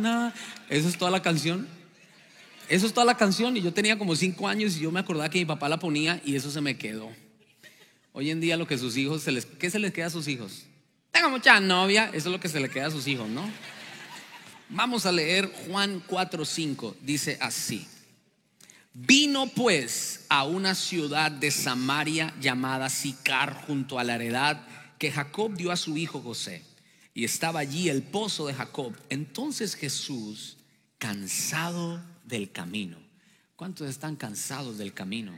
mañana. Eso es toda la canción. Eso es toda la canción. Y yo tenía como 5 años y yo me acordaba que mi papá la ponía y eso se me quedó. Hoy en día lo que sus hijos ¿qué se les queda a sus hijos? Tengo mucha novia. Eso es lo que se le queda a sus hijos, ¿no? Vamos a leer Juan 4:5. Dice así: vino pues a una ciudad de Samaria llamada Sicar, junto a la heredad que Jacob dio a su hijo José, y estaba allí el pozo de Jacob. Entonces Jesús, cansado del camino. ¿Cuántos están cansados del camino?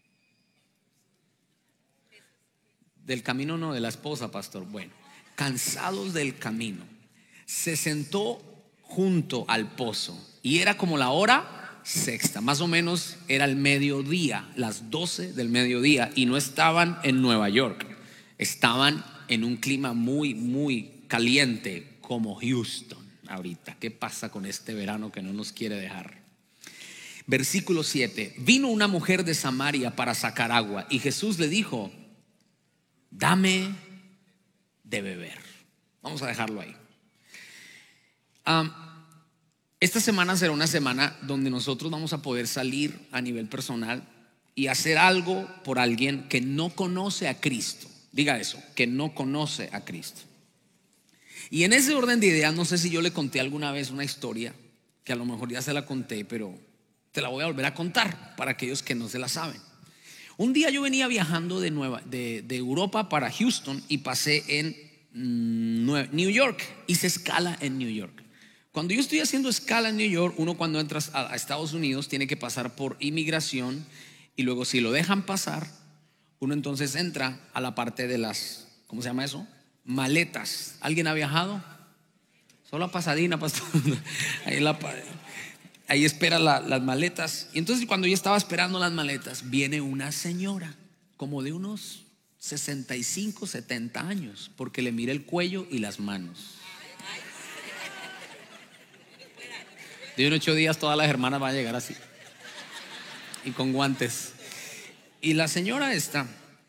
Del camino, no de la esposa, pastor. Bueno, cansados del camino, se sentó junto al pozo, y era como la hora sexta, más o menos era el mediodía, las 12 del mediodía, y no estaban en Nueva York, estaban en un clima muy, muy caliente como Houston ahorita. ¿Qué pasa con este verano que no nos quiere dejar? Versículo 7: vino una mujer de Samaria para sacar agua, y Jesús le dijo: dame de beber. Vamos a dejarlo ahí. Esta semana será una semana donde nosotros vamos a poder salir a nivel personal y hacer algo por alguien que no conoce a Cristo. Diga eso, que no conoce a Cristo. Y en ese orden de ideas, no sé si yo le conté alguna vez una historia, que a lo mejor ya se la conté, pero te la voy a volver a contar para aquellos que no se la saben. Un día yo venía viajando de Europa para Houston y pasé en New York. Hice escala en New York. Cuando yo estoy haciendo escala en New York, uno cuando entras a Estados Unidos tiene que pasar por inmigración, y luego si lo dejan pasar, uno entonces entra a la parte de las, ¿cómo se llama eso? Maletas. ¿Alguien ha viajado? Solo a Pasadena, pastor. Ahí espera las maletas. Y entonces cuando yo estaba esperando las maletas, viene una señora como de unos 65, 70 años, porque le miré el cuello y las manos. De unos 8 días todas las hermanas van a llegar así y con guantes. Y la señora esta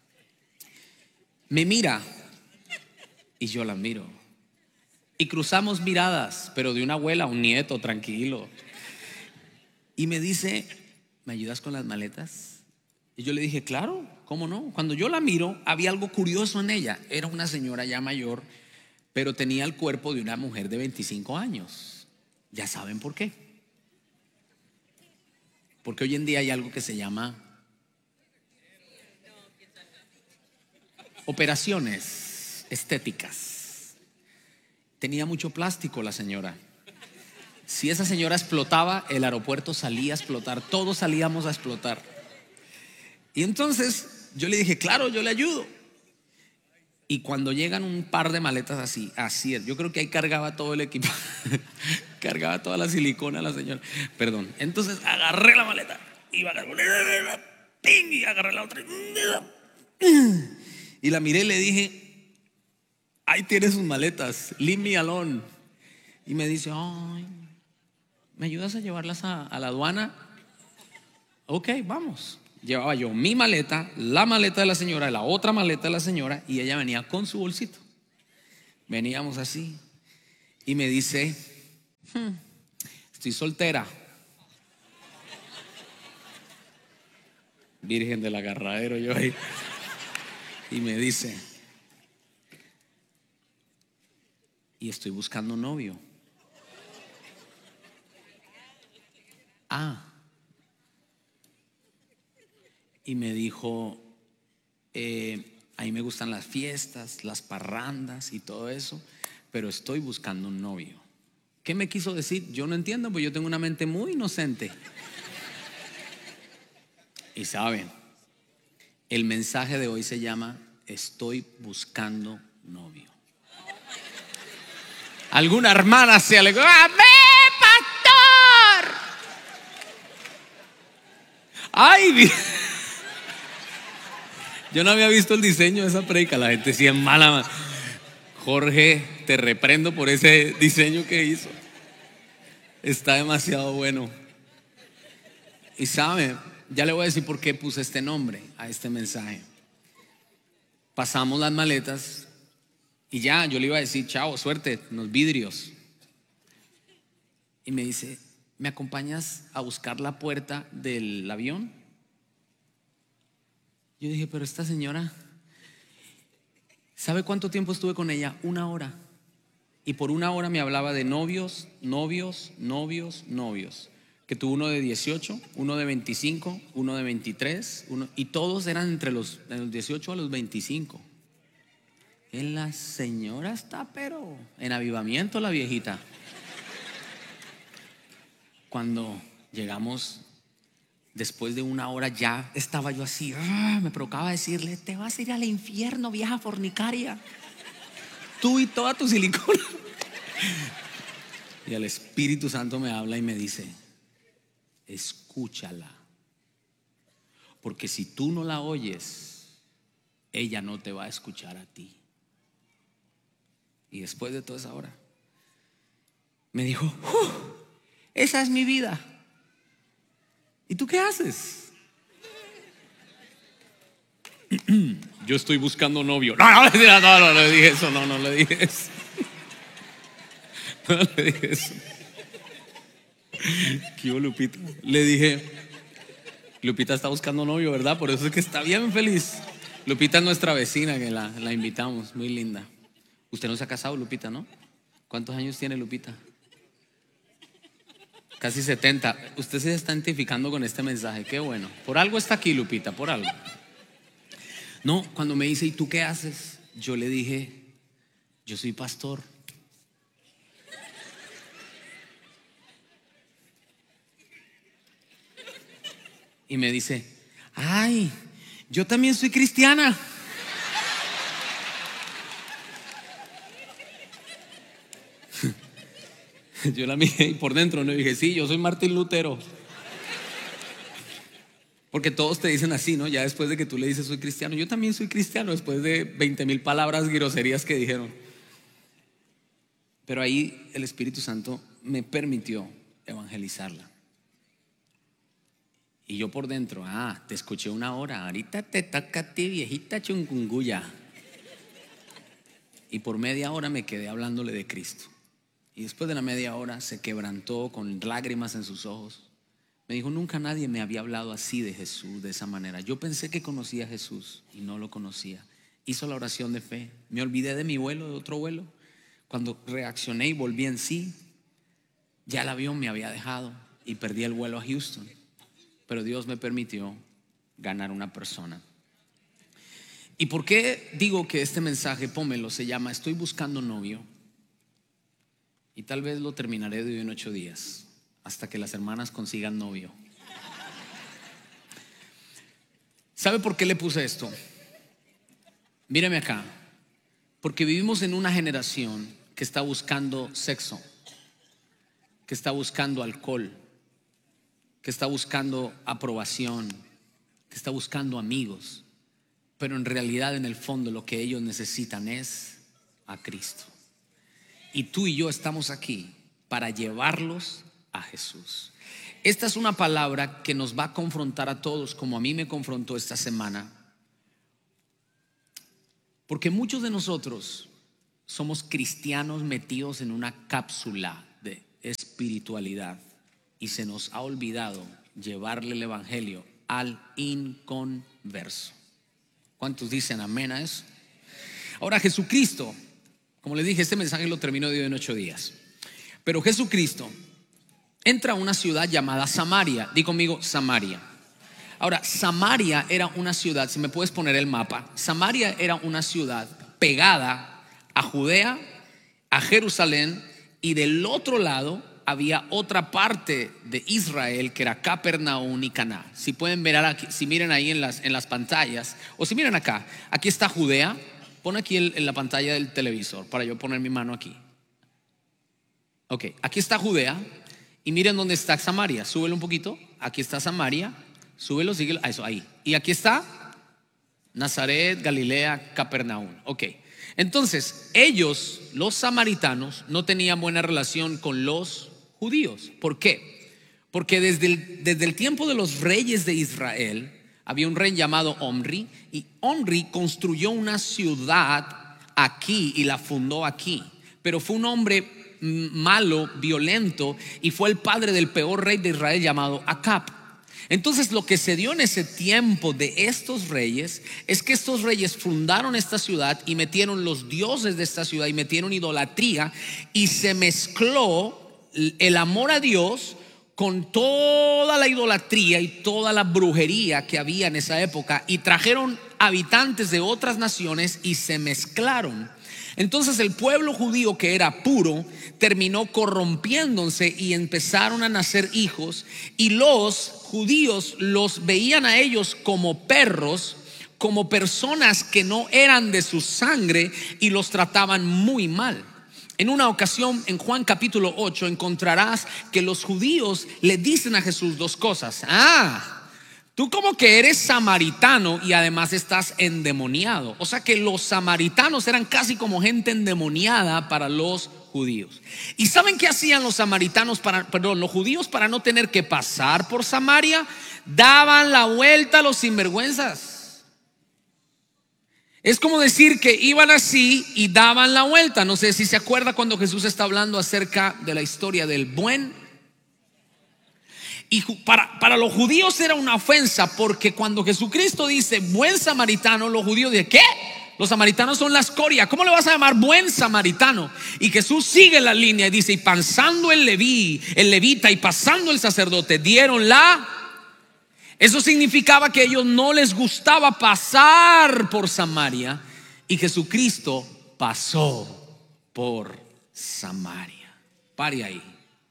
me mira y yo la miro, y cruzamos miradas, pero de una abuela a un nieto, tranquilo. Y me dice: ¿me ayudas con las maletas? Y yo le dije: claro, ¿cómo no? Cuando yo la miro, había algo curioso en ella. Era una señora ya mayor, pero tenía el cuerpo de una mujer de 25 años. Ya saben por qué. Porque hoy en día hay algo que se llama operaciones estéticas. Tenía mucho plástico la señora. Si esa señora explotaba, el aeropuerto salía a explotar, todos salíamos a explotar. Y entonces yo le dije: claro, yo le ayudo. Y cuando llegan un par de maletas así es, yo creo que ahí cargaba todo el equipo. Cargaba toda la silicona la señora. Perdón. Entonces agarré la maleta y agarré la otra y la miré y le dije: ahí tiene sus maletas, leave me alone. Y me dice: ay, ¿me ayudas a llevarlas a la aduana? Ok, vamos. Llevaba yo mi maleta, la maleta de la señora, la otra maleta de la señora, y ella venía con su bolsito. Veníamos así. Y me dice: estoy soltera. Virgen del agarradero yo ahí. Y me dice: y estoy buscando novio. Y me dijo: a mí me gustan las fiestas, las parrandas y todo eso, pero estoy buscando un novio. ¿Qué me quiso decir? Yo no entiendo, porque yo tengo una mente muy inocente. Y saben, el mensaje de hoy se llama: estoy buscando novio. Alguna hermana se alegró: ¡amén, pastor! ¡Ay! Yo no había visto el diseño de esa predica. La gente sí es mala. Jorge, te reprendo por ese diseño que hizo. Está demasiado bueno. Y sabe, ya le voy a decir por qué puse este nombre a este mensaje. Pasamos las maletas y ya yo le iba a decir: chao, suerte, los vidrios. y me dice: ¿me acompañas a buscar la puerta del avión? Yo dije: pero esta señora, ¿sabe cuánto tiempo estuve con ella? 1 hora. Y por 1 hora me hablaba de novios, novios, novios, novios. Que tuvo uno de 18, uno de 25, uno de 23, y todos eran entre los 18 a los 25. Y la señora está pero en avivamiento, la viejita. Cuando llegamos, después de 1 hora, ya estaba yo así, me provocaba decirle: te vas a ir al infierno, vieja fornicaria, tú y toda tu silicona. Y el Espíritu Santo me habla y me dice: escúchala, porque si tú no la oyes, ella no te va a escuchar a ti. Y después de toda esa hora me dijo: esa es mi vida. ¿Y tú qué haces? Yo estoy buscando novio. No le dije eso. No le dije eso. No le dije eso. ¿Qué hubo, Lupita? Le dije: Lupita está buscando novio, ¿verdad? Por eso es que está bien feliz. Lupita es nuestra vecina, que la invitamos, muy linda. Usted no se ha casado, Lupita, ¿no? ¿Cuántos años tiene Lupita? Casi 70. Usted se está identificando con este mensaje. Qué bueno. Por algo está aquí, Lupita, por algo. No, cuando me dice: ¿y tú qué haces? Yo le dije: yo soy pastor. Y me dice: ay, yo también soy cristiana. Yo la miré y por dentro le dije: sí, yo soy Martín Lutero. Porque todos te dicen así, ¿no? Ya después de que tú le dices: soy cristiano. Yo también soy cristiano, después de 20,000 palabras groserías que dijeron. Pero ahí el Espíritu Santo me permitió evangelizarla. Y yo por dentro: te escuché 1 hora, ahorita te toca a ti, viejita chungunguya. Y por media hora me quedé hablándole de Cristo. Y después de la media hora se quebrantó con lágrimas en sus ojos. Me dijo: nunca nadie me había hablado así de Jesús, de esa manera. Yo pensé que conocía a Jesús y no lo conocía. Hizo la oración de fe. Me olvidé de mi vuelo, de otro vuelo. Cuando reaccioné y volví en sí, ya el avión me había dejado y perdí el vuelo a Houston. Pero Dios me permitió ganar una persona. ¿Y por qué digo que este mensaje, pómelo, se llama Estoy buscando novio? Y tal vez lo terminaré de hoy en 8 días, hasta que las hermanas consigan novio. ¿Sabe por qué le puse esto? Míreme acá. Porque vivimos en una generación que está buscando sexo, que está buscando alcohol, que está buscando aprobación, que está buscando amigos. Pero en realidad, en el fondo, lo que ellos necesitan es a Cristo. Y tú y yo estamos aquí para llevarlos a Jesús. Esta es una palabra que nos va a confrontar a todos, como a mí me confrontó esta semana. Porque muchos de nosotros somos cristianos metidos en una cápsula de espiritualidad y se nos ha olvidado llevarle el evangelio al inconverso. ¿Cuántos dicen amén a eso? Ahora, Jesucristo, como les dije, este mensaje lo termino de hoy en 8 días. Pero Jesucristo entra a una ciudad llamada Samaria. Di conmigo: Samaria. Ahora, Samaria era una ciudad, si me puedes poner el mapa. Samaria era una ciudad pegada a Judea, a Jerusalén, y del otro lado había otra parte de Israel que era Capernaum y Caná. Si pueden ver aquí, si miren ahí en las pantallas, o si miren acá, aquí está Judea. Pon aquí en la pantalla del televisor para yo poner mi mano aquí. Ok, aquí está Judea. Y miren dónde está Samaria. Súbelo un poquito. Aquí está Samaria. Súbelo, síguelo. Eso, ahí. Y aquí está Nazaret, Galilea, Capernaum. Ok. Entonces, ellos, los samaritanos, no tenían buena relación con los judíos. ¿Por qué? Porque desde el tiempo de los reyes de Israel había un rey llamado Omri, y Omri construyó una ciudad aquí y la fundó aquí. Pero fue un hombre malo, violento, y fue el padre del peor rey de Israel llamado Acab. Entonces lo que se dio en ese tiempo de estos reyes es que estos reyes fundaron esta ciudad y metieron los dioses de esta ciudad y metieron idolatría, y se mezcló el amor a Dios con toda la idolatría y toda la brujería que había en esa época, y trajeron habitantes de otras naciones y se mezclaron. Entonces el pueblo judío, que era puro, terminó corrompiéndose y empezaron a nacer hijos, y los judíos los veían a ellos como perros, como personas que no eran de su sangre, y los trataban muy mal. En una ocasión, en Juan capítulo 8, encontrarás que los judíos le dicen a Jesús dos cosas. Tú como que eres samaritano y además estás endemoniado. O sea que los samaritanos eran casi como gente endemoniada para los judíos. ¿Y saben qué hacían los los judíos para no tener que pasar por Samaria? Daban la vuelta a los sinvergüenzas. Es como decir que iban así y daban la vuelta. No sé si se acuerda cuando Jesús está hablando acerca de la historia del buen. Y para los judíos era una ofensa, porque cuando Jesucristo dice buen samaritano, los judíos dicen: ¿qué? Los samaritanos son la escoria, ¿cómo le vas a llamar buen samaritano? Y Jesús sigue la línea y dice: y pasando el levita y pasando el sacerdote dieron la. Eso significaba que a ellos no les gustaba pasar por Samaria, y Jesucristo pasó por Samaria. Pare ahí.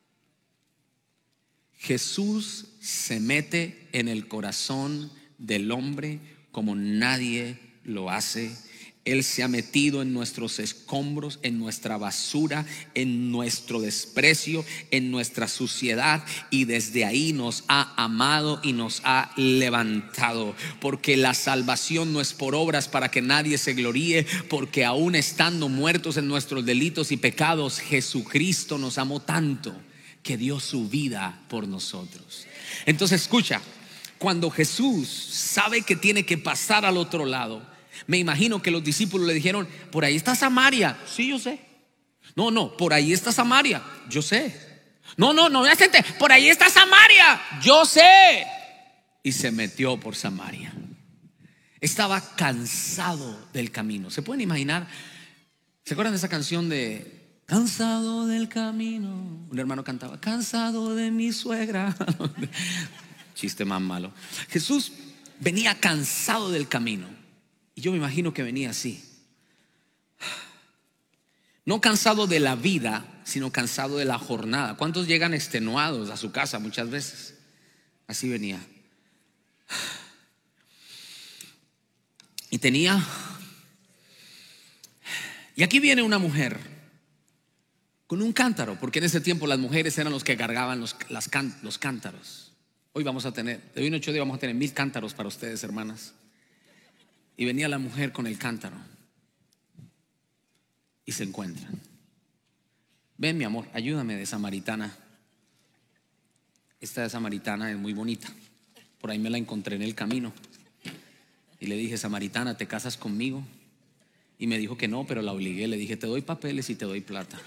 Jesús se mete en el corazón del hombre como nadie lo hace. Él se ha metido en nuestros escombros, en nuestra basura, en nuestro desprecio, en nuestra suciedad, y desde ahí nos ha amado y nos ha levantado. Porque la salvación no es por obras para que nadie se gloríe, porque aún estando muertos en nuestros delitos y pecados, Jesucristo nos amó tanto que dio su vida por nosotros. Entonces escucha, cuando Jesús sabe que tiene que pasar al otro lado, me imagino que los discípulos le dijeron: por ahí está Samaria. Sí, yo sé. No, por ahí está Samaria. Yo sé. No, gente, por ahí está Samaria. Yo sé. Y se metió por Samaria. Estaba cansado del camino. ¿Se pueden imaginar? ¿Se acuerdan de esa canción de cansado del camino? Un hermano cantaba: cansado de mi suegra. Chiste más malo. Jesús venía cansado del camino, y yo me imagino que venía así. No cansado de la vida, sino cansado de la jornada. ¿Cuántos llegan extenuados a su casa muchas veces? Así venía. Y aquí viene una mujer con un cántaro, porque en ese tiempo las mujeres eran los que cargaban los cántaros. Hoy vamos a tener, de hoy en 8 días vamos a tener 1000 cántaros para ustedes, hermanas. Y venía la mujer con el cántaro, y se encuentran. Ven, mi amor, ayúdame de samaritana. Esta de samaritana es muy bonita. Por ahí me la encontré en el camino. Y le dije: samaritana, ¿te casas conmigo? Y me dijo que no, pero la obligué. Le dije: te doy papeles y te doy plata.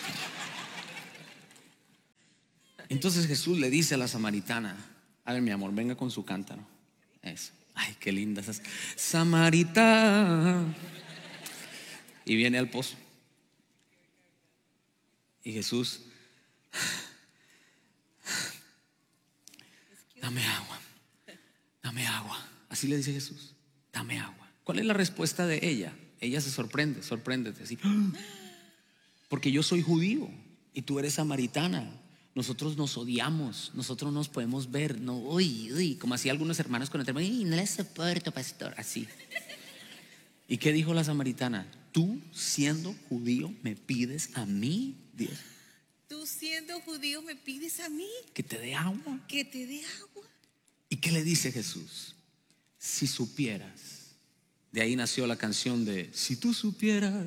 Entonces Jesús le dice a la samaritana: a ver, mi amor, venga con su cántaro. Eso. Ay, qué linda esas. Samaritana. Y viene al pozo. Y Jesús: dame agua. Dame agua. Así le dice Jesús: dame agua. ¿Cuál es la respuesta de ella? Ella se sorpréndete así: porque yo soy judío y tú eres samaritana. Nosotros nos odiamos, nosotros nos podemos ver, no, uy, como hacía algunos hermanos con el termo: no le soporto, pastor, así. ¿Y qué dijo la samaritana? Tú, siendo judío, me pides a mí, Dios. Tú, siendo judío, me pides a mí que te dé agua. Que te dé agua. ¿Y qué le dice Jesús? Si supieras. De ahí nació la canción de si tú supieras,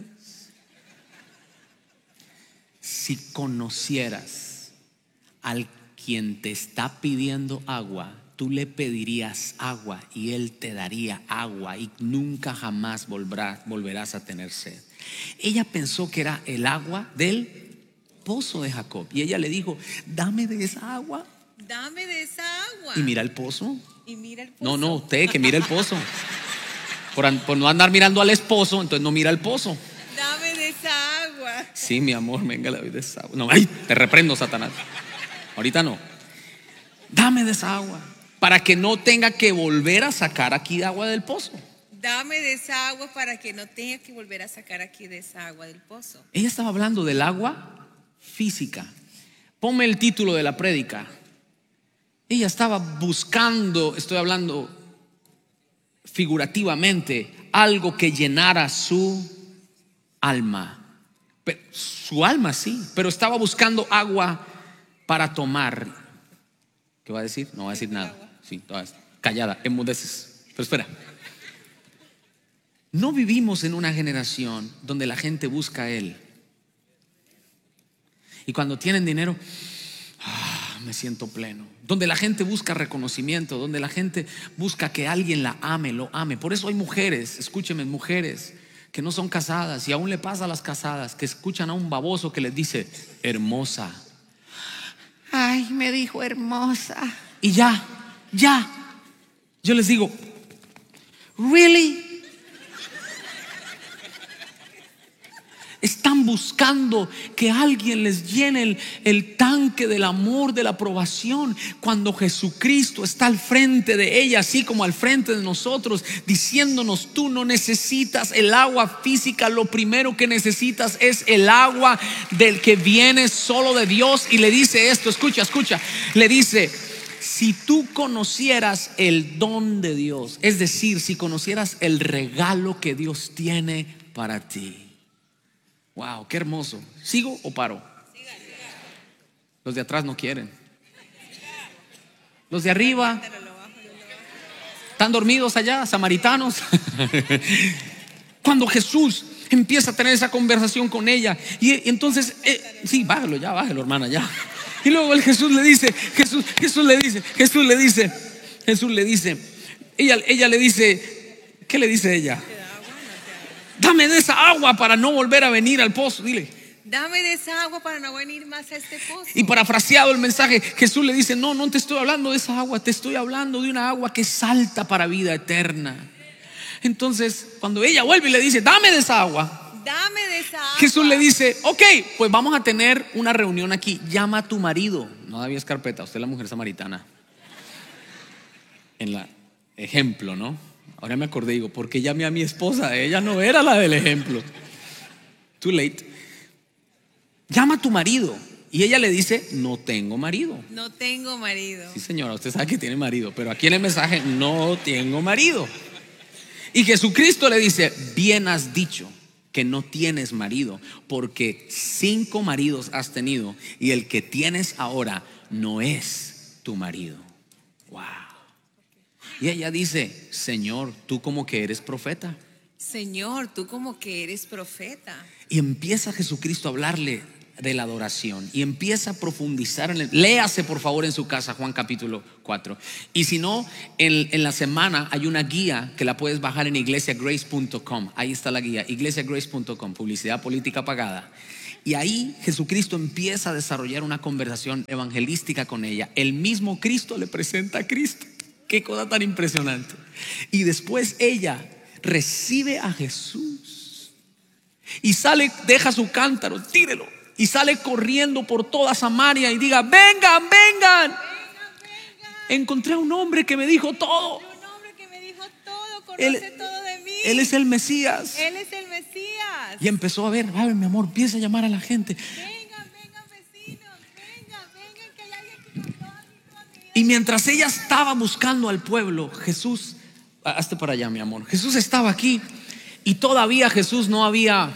si conocieras al quien te está pidiendo agua, tú le pedirías agua y él te daría agua, y nunca jamás volverás a tener sed. Ella pensó que era el agua del pozo de Jacob. Y ella le dijo, dame de esa agua. Dame de esa agua. Y mira el pozo. Y mira el pozo. No, usted que mira el pozo. Por no andar mirando al esposo, entonces no mira el pozo. Dame de esa agua. Sí, mi amor, venga, le doy de esa agua. No, ay, te reprendo, Satanás. Ahorita no. Dame de esa agua para que no tenga que volver a sacar aquí agua del pozo. Dame de esa agua para que no tenga que volver a sacar aquí de esa agua del pozo. Ella estaba hablando del agua física. Ponme el título de la prédica. Ella estaba buscando, estoy hablando figurativamente, algo que llenara su alma. Pero, su alma sí, pero estaba buscando agua para tomar. ¿Qué va a decir? No va a decir nada. Sí, callada, enmudeces. Pero espera. No vivimos en una generación donde la gente busca a Él. Y cuando tienen dinero, me siento pleno. Donde la gente busca reconocimiento, donde la gente busca que alguien la ame, lo ame. Por eso hay mujeres, escúcheme, mujeres que no son casadas, y aún le pasa a las casadas, que escuchan a un baboso que les dice, hermosa. Ay, me dijo hermosa. Y ya. Yo les digo, ¿really? Están buscando que alguien les llene el tanque del amor, de la aprobación, cuando Jesucristo está al frente de ella, así como al frente de nosotros, diciéndonos, tú no necesitas el agua física, lo primero que necesitas es el agua del que viene solo de Dios. Y le dice esto, escucha, le dice, si tú conocieras el don de Dios, es decir, si conocieras el regalo que Dios tiene para ti. Wow, qué hermoso. ¿Sigo o paro? Los de atrás no quieren. Los de arriba están dormidos allá, samaritanos. Cuando Jesús empieza a tener esa conversación con ella, y entonces, sí, bájalo, hermana, ya. Y luego el Jesús le dice, ella le dice, ¿qué le dice ella? Dame de esa agua para no volver a venir al pozo. Dile, dame de esa agua para no venir más a este pozo. Y parafraseado el mensaje, Jesús le dice, no te estoy hablando de esa agua, te estoy hablando de una agua que salta para vida eterna. Entonces, cuando ella vuelve y le dice, dame de esa agua, dame de esa agua, Jesús le dice, ok, pues vamos a tener una reunión aquí. Llama a tu marido. No, David Escarpeta, usted es la mujer samaritana. En la ejemplo, ¿no? Ahora me acordé, digo, ¿por qué llamé a mi esposa? Ella no era la del ejemplo. Too late. Llama a tu marido. Y ella le dice, no tengo marido. No tengo marido. Sí, señora, usted sabe que tiene marido, pero aquí en el mensaje, no tengo marido. Y Jesucristo le dice, bien has dicho que no tienes marido, porque 5 maridos has tenido y el que tienes ahora no es tu marido. Wow. Y ella dice, Señor, tú como que eres profeta. Señor, tú como que eres profeta. Y empieza Jesucristo a hablarle de la adoración y empieza a profundizar en léase por favor en su casa Juan capítulo 4. Y si no, en la semana hay una guía que la puedes bajar en iglesiagrace.com. Ahí está la guía, iglesiagrace.com, publicidad política pagada. Y ahí Jesucristo empieza a desarrollar una conversación evangelística con ella. El mismo Cristo le presenta a Cristo. Qué cosa tan impresionante. Y después ella recibe a Jesús y sale, deja su cántaro, tírelo, y sale corriendo por toda Samaria y diga, vengan. Encontré a un hombre que me dijo todo. Un hombre que me dijo todo, conoce todo de mí. Él es el Mesías. Él es el Mesías. Y empezó a ver, mi amor, empieza a llamar a la gente. Vengan vecinos, vengan, que hay alguien que nos va a ayudar. Y mientras ella estaba buscando al pueblo, Jesús, hazte para allá, mi amor. Jesús estaba aquí y todavía Jesús no había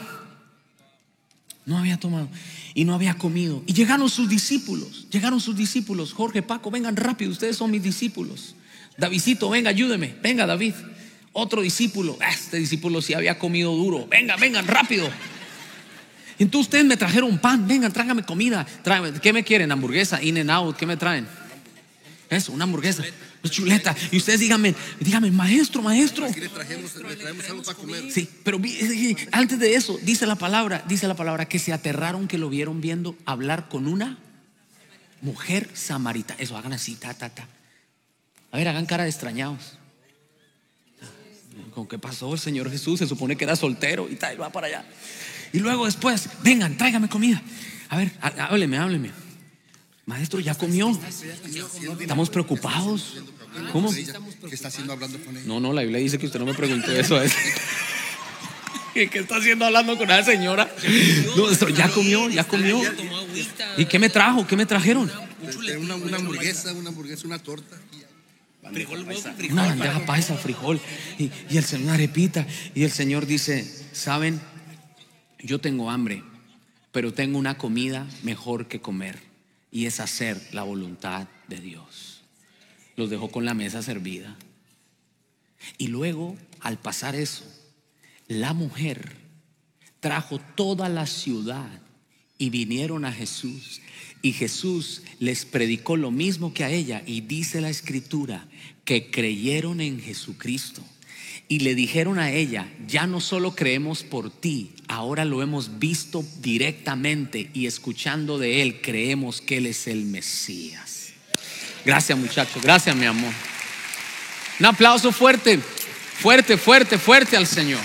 tomado y no había comido. Y llegaron sus discípulos. Jorge, Paco, vengan rápido, ustedes son mis discípulos. Davidcito, venga, ayúdeme. Venga, David. Otro discípulo. Este discípulo sí había comido duro. Vengan rápido. Entonces ustedes me trajeron pan. Vengan, tráigame comida. ¿Qué me quieren? Hamburguesa, In-N-Out. ¿Qué me traen? Eso, una hamburguesa. chuleta. Y ustedes díganme, maestro. Aquí le traemos algo para comer. Sí, pero antes de eso, dice la palabra que se aterraron que lo vieron viendo hablar con una mujer samaritana. Eso, hagan así, ta. A ver, hagan cara de extrañados. ¿Con qué pasó el Señor Jesús? Se supone que era soltero y tal, va para allá. Y luego después, vengan, tráigame comida. A ver, hábleme. Maestro, ¿ya comió? Estamos preocupados. ¿Cómo? ¿Qué está haciendo hablando con ella? No, la Biblia dice que usted no me preguntó eso. ¿Qué está haciendo hablando con esa señora? No, maestro, ¿ya comió? ¿Y qué me trajo? ¿Qué me trajeron? Una hamburguesa, una torta. Una bandeja paisa, frijol y el Señor una arepita. Y el Señor dice: ¿saben? Yo tengo hambre, pero tengo una comida mejor que comer, y es hacer la voluntad de Dios. Los dejó con la mesa servida. Y luego, al pasar eso, la mujer trajo toda la ciudad y vinieron a Jesús. Y Jesús les predicó lo mismo que a ella. Y dice la Escritura que creyeron en Jesucristo. Y le dijeron a ella: ya no solo creemos por ti, ahora lo hemos visto directamente y escuchando de Él, creemos que Él es el Mesías. Gracias, muchachos, gracias, mi amor. Un aplauso fuerte al Señor.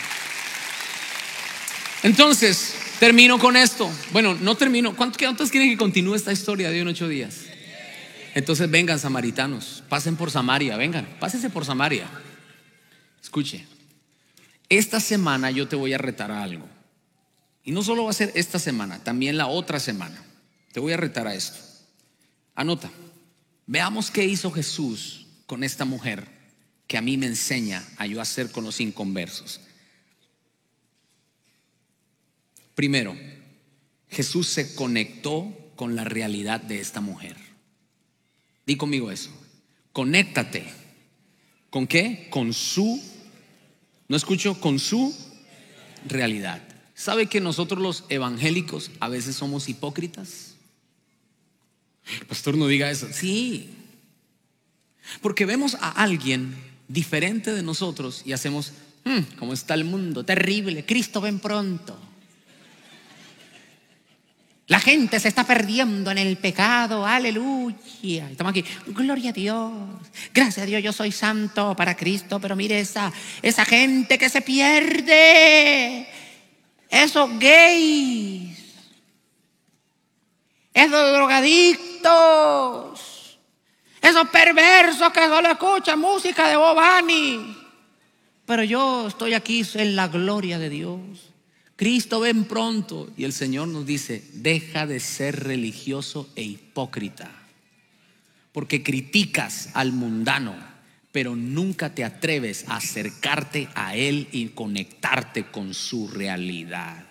Entonces, termino con esto. Bueno, no termino. ¿Cuántos quieren que continúe esta historia de hoy en 8 días? Entonces vengan, samaritanos, pasen por Samaria, pásense por Samaria. Escuche, esta semana yo te voy a retar a algo. Y no solo va a ser esta semana, también la otra semana. Te voy a retar a esto. Anota. Veamos qué hizo Jesús con esta mujer que a mí me enseña a yo hacer con los inconversos. Primero, Jesús se conectó con la realidad de esta mujer. Di conmigo eso. Conéctate. ¿Con qué? Con su realidad. ¿Sabe que nosotros los evangélicos a veces somos hipócritas? El pastor no diga eso. Sí. Porque vemos a alguien diferente de nosotros y hacemos: ¿cómo está el mundo? Terrible, Cristo ven pronto. La gente se está perdiendo en el pecado, aleluya. Estamos aquí, gloria a Dios. Gracias a Dios, yo soy santo para Cristo. Pero mire esa gente que se pierde. Esos gays, esos drogadictos, esos perversos que solo escuchan música de Bob Bunny. Pero yo estoy aquí en la gloria de Dios. Cristo ven pronto. Y el Señor nos dice: deja de ser religioso e hipócrita, porque criticas al mundano, pero nunca te atreves a acercarte a Él y conectarte con su realidad.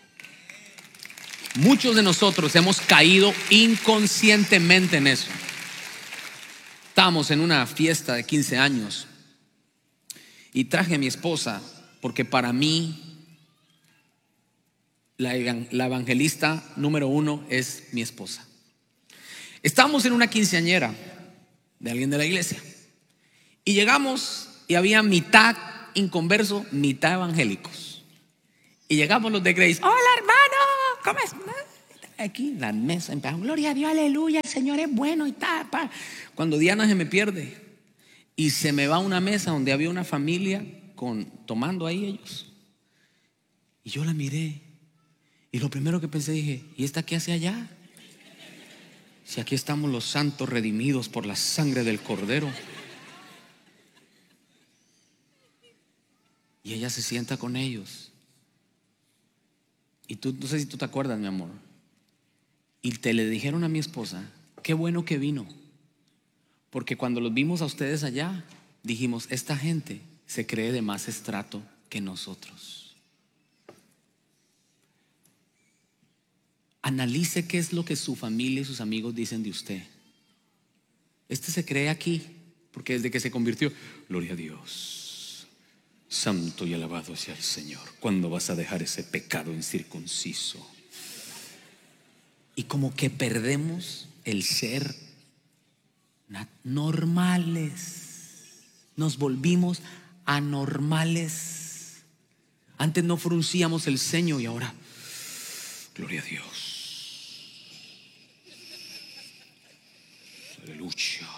Muchos de nosotros hemos caído inconscientemente en eso. Estábamos en una fiesta de 15 años y traje a mi esposa porque para mí la evangelista número 1 es mi esposa. Estábamos en una quinceañera de alguien de la iglesia y llegamos y había mitad inconverso, mitad evangélicos. Y llegamos los de Grace: hola hermano, ¿cómo estás? Aquí en la mesa empezamos: gloria a Dios, aleluya, el Señor es bueno y tal. Cuando Diana se me pierde y se me va a una mesa donde había una familia tomando ahí ellos, y yo la miré. Y lo primero que pensé, dije: ¿y esta qué hace allá? Si aquí estamos los santos redimidos por la sangre del Cordero. Y ella se sienta con ellos. Y tú, no sé si tú te acuerdas, mi amor. Y le dijeron a mi esposa: qué bueno que vino. Porque cuando los vimos a ustedes allá, dijimos: esta gente se cree de más estrato que nosotros. Analice qué es lo que su familia y sus amigos dicen de usted. Este se cree aquí porque desde que se convirtió, gloria a Dios, santo y alabado sea el Señor. ¿Cuándo vas a dejar ese pecado incircunciso? Y como que perdemos el ser normales. Nos volvimos anormales. Antes no fruncíamos el ceño y ahora, gloria a Dios. Aleluya.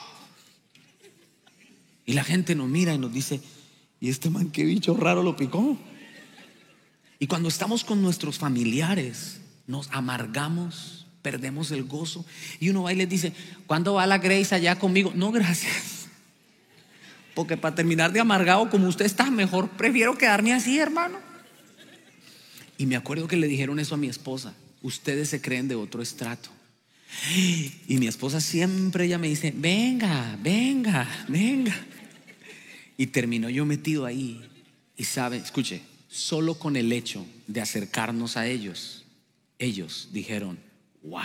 Y la gente nos mira y nos dice: ¿y este man qué bicho raro lo picó? Y cuando estamos con nuestros familiares, nos amargamos, perdemos el gozo. Y uno va y les dice: ¿cuándo va la Grace allá conmigo? No, gracias. Porque para terminar de amargado como usted está, mejor prefiero quedarme así, hermano. Y me acuerdo que le dijeron eso a mi esposa: ustedes se creen de otro estrato. Y mi esposa siempre, ella me dice: venga, venga, venga. Y terminó yo metido ahí. Y sabe, escuche, solo con el hecho de acercarnos a ellos, ellos dijeron: wow,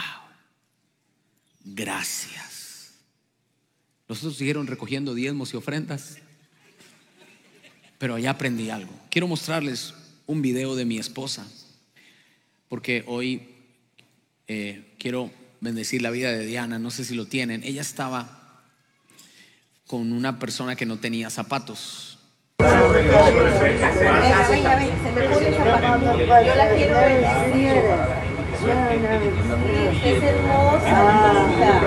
gracias. Nosotros siguieron recogiendo diezmos y ofrendas, pero allá aprendí algo. Quiero mostrarles un video de mi esposa, porque hoy quiero bendecir la vida de Diana. No sé si lo tienen. Ella estaba con una persona que no tenía zapatos. Venga, se me pone el zapato. Yo la quiero bendecir. Es hermosa.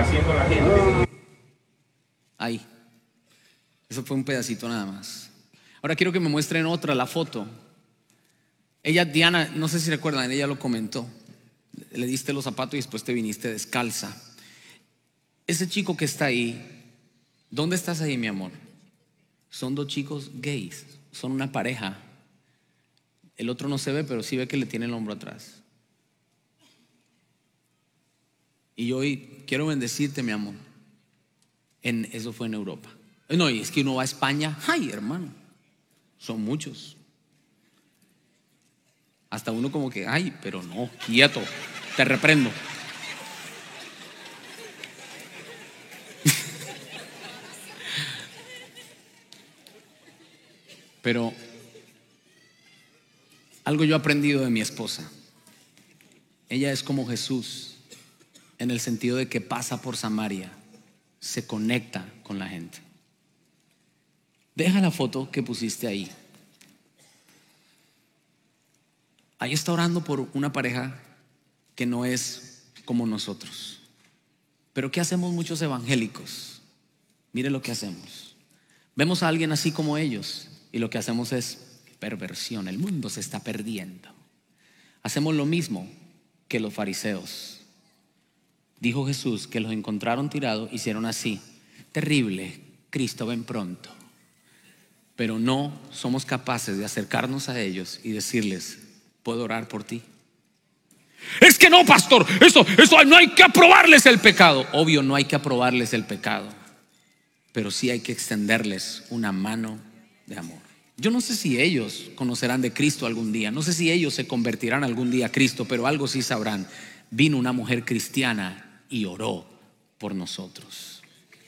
Ahí. Eso fue un pedacito nada más. Ahora quiero que me muestren otra, la foto. Ella, Diana, no sé si recuerdan, ella lo comentó. Le diste los zapatos y después te viniste descalza. Ese chico que está ahí, ¿dónde estás ahí, mi amor? Son dos chicos gays, son una pareja. El otro no se ve, pero sí ve que le tiene el hombro atrás. Y hoy quiero bendecirte, mi amor. Eso fue en Europa. No, y es que uno va a España. Ay, hermano, son muchos. Hasta uno como que, ay, pero no, quieto, te reprendo. Pero algo yo he aprendido de mi esposa. Ella es como Jesús, en el sentido de que pasa por Samaria, se conecta con la gente. Deja la foto que pusiste ahí. Ahí está orando por una pareja que no es como nosotros. Pero ¿qué hacemos muchos evangélicos? Mire lo que hacemos. Vemos a alguien así como ellos y lo que hacemos es perversión. El mundo se está perdiendo. Hacemos lo mismo que los fariseos. Dijo Jesús que los encontraron tirados, hicieron así: terrible, Cristo ven pronto. Pero no somos capaces de acercarnos a ellos y decirles: ¿puedo orar por ti? Es que no, pastor, eso no hay que aprobarles el pecado. Obvio, no hay que aprobarles el pecado, pero sí hay que extenderles una mano de amor. Yo no sé si ellos conocerán de Cristo algún día, no sé si ellos se convertirán algún día a Cristo, pero algo sí sabrán: vino una mujer cristiana y oró por nosotros.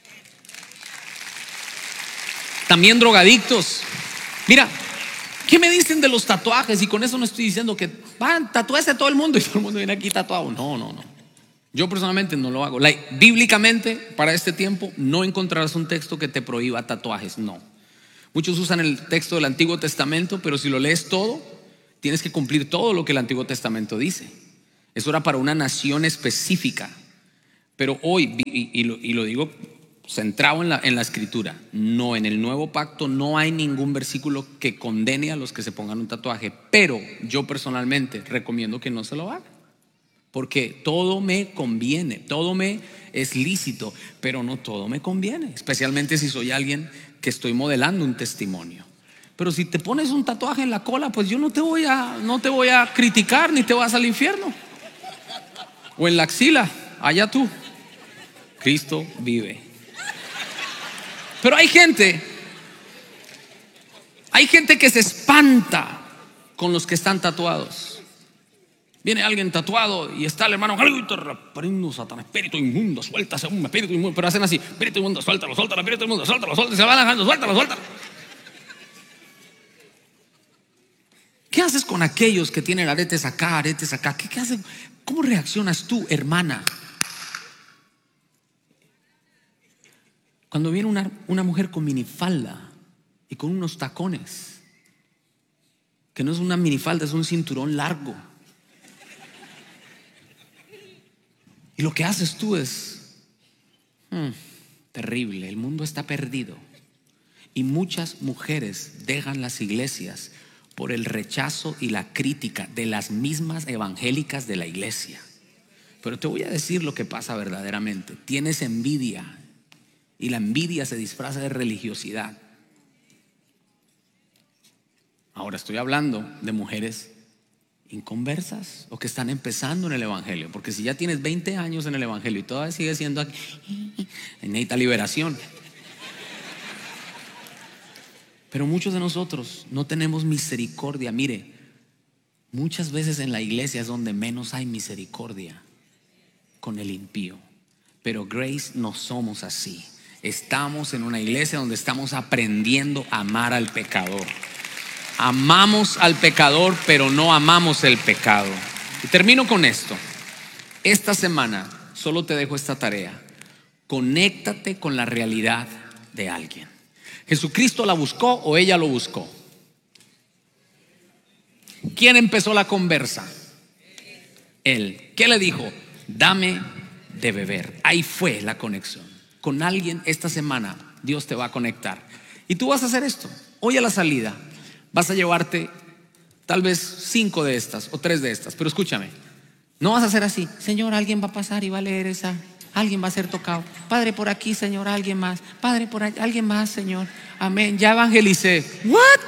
También drogadictos. Mira, ¿qué me dicen de los tatuajes? Y con eso no estoy diciendo que van, tatúese a todo el mundo y todo el mundo viene aquí tatuado. No. Yo personalmente no lo hago. Bíblicamente, para este tiempo, no encontrarás un texto que te prohíba tatuajes. No. Muchos usan el texto del Antiguo Testamento, pero si lo lees todo, tienes que cumplir todo lo que el Antiguo Testamento dice. Eso era para una nación específica. Pero hoy, y lo digo centrado en la escritura, no, en el nuevo pacto no hay ningún versículo que condene a los que se pongan un tatuaje. Pero yo personalmente recomiendo que no se lo hagan, porque todo me conviene, todo me es lícito, pero no todo me conviene, especialmente si soy alguien que estoy modelando un testimonio. Pero si te pones un tatuaje en la cola, pues yo no te voy a criticar ni te vas al infierno. O en la axila, allá tú. Cristo vive. Pero hay gente que se espanta con los que están tatuados. Viene alguien tatuado y está el hermano: ¡ay, te reprendo, Satanás, espíritu inmundo, suéltase un espíritu inmundo! Pero hacen así: espíritu inmundo, suéltalo, espíritu inmundo, suéltalo, y se van dejando: suéltalo. ¿Qué haces con aquellos que tienen aretes acá? ¿Qué hacen? ¿Cómo reaccionas tú, hermana? Cuando viene una mujer con minifalda y con unos tacones, que no es una minifalda, es un cinturón largo, y lo que haces tú es terrible. El mundo está perdido y muchas mujeres dejan las iglesias por el rechazo y la crítica de las mismas evangélicas de la iglesia. Pero te voy a decir lo que pasa verdaderamente. Tienes envidia y la envidia se disfraza de religiosidad. Ahora estoy hablando de mujeres inconversas o que están empezando en el evangelio, porque si ya tienes 20 años en el evangelio y todavía sigues siendo aquí, necesita liberación. Pero muchos de nosotros no tenemos misericordia. Mire, muchas veces en la iglesia es donde menos hay misericordia con el impío. Pero Grace no somos así. Estamos en una iglesia donde estamos aprendiendo a amar al pecador. Amamos al pecador, pero no amamos el pecado. Y termino con esto. Esta semana solo te dejo esta tarea: conéctate con la realidad de alguien. ¿Jesucristo la buscó o ella lo buscó? ¿Quién empezó la conversa? Él. ¿Qué le dijo? Dame de beber. Ahí fue la conexión. Con alguien esta semana Dios te va a conectar. Y tú vas a hacer esto. Hoy a la salida vas a llevarte tal vez 5 de estas o 3 de estas. Pero escúchame, no vas a hacer así: Señor, alguien va a pasar y va a leer esa. Alguien va a ser tocado. Padre, por aquí, Señor, alguien más. Padre, por ahí, alguien más, Señor. Amén. Ya evangelicé. ¿What?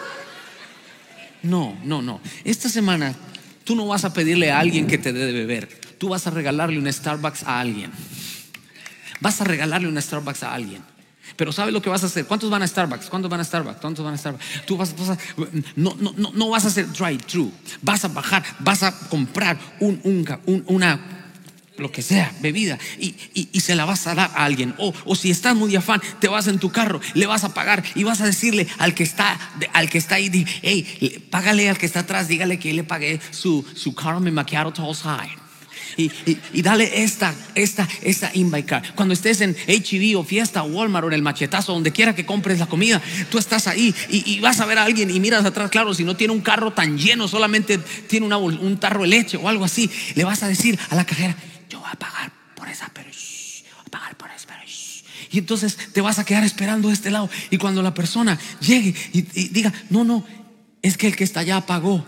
No. Esta semana tú no vas a pedirle a alguien que te dé de beber. Tú vas a regalarle un Starbucks a alguien. Vas a regalarle un Starbucks a alguien. Pero ¿sabes lo que vas a hacer? ¿Cuántos van a Starbucks? ¿Cuántos van a Starbucks? ¿Cuántos van a Starbucks? Tú no vas a hacer drive-thru. Vas a bajar, vas a comprar una lo que sea, bebida, y se la vas a dar a alguien. O si estás muy de afán, te vas en tu carro, le vas a pagar y vas a decirle al que está ahí: hey, págale al que está atrás, dígale que le pagué su caramel macchiato tall side. Y dale esta invite card. Cuando estés en H-E-B o Fiesta o Walmart o en el Machetazo, donde quiera que compres la comida, tú estás ahí y vas a ver a alguien y miras atrás. Claro, si no tiene un carro tan lleno, solamente tiene un tarro de leche o algo así, le vas a decir a la cajera: yo voy a pagar por esa, pero voy a pagar por esa, pero y entonces te vas a quedar esperando de este lado. Y cuando la persona llegue y diga: no, es que el que está allá pagó,